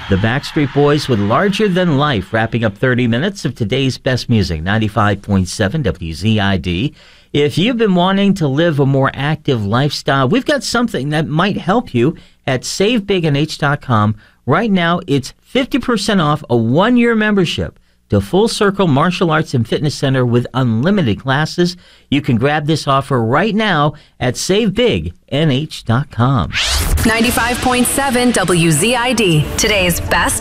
The Backstreet Boys with Larger Than Life, wrapping up 30 minutes of today's best music, 95.7 WZID. If you've been wanting to live a more active lifestyle, we've got something that might help you at SaveBigNH.com. Right now, it's 50% off a one-year membership to Full Circle Martial Arts and Fitness Center with unlimited classes. You can grab this offer right now at SaveBigNH.com. 95.7 WZID, today's best